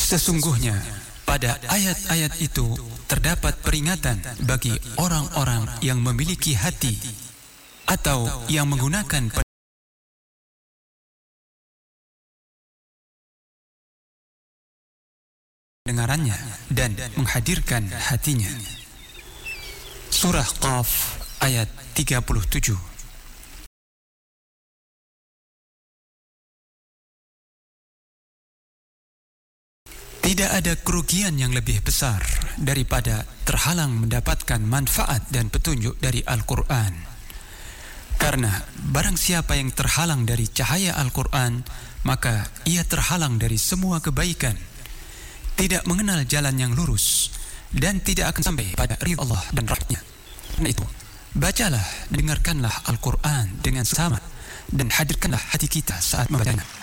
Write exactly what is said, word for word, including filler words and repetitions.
Sesungguhnya pada ayat-ayat itu terdapat peringatan bagi orang-orang yang memiliki hati atau yang menggunakan pendengarannya dan menghadirkan hatinya. Surah Qaf ayat tiga puluh tujuh. Tidak ada kerugian yang lebih besar daripada terhalang mendapatkan manfaat dan petunjuk dari Al-Quran. Karena barang siapa yang terhalang dari cahaya Al-Quran, maka ia terhalang dari semua kebaikan, tidak mengenal jalan yang lurus, dan tidak akan sampai pada ridha Allah dan rahmatnya. Karena itu, bacalah, dengarkanlah Al-Quran dengan sama, dan hadirkanlah hati kita saat membacanya.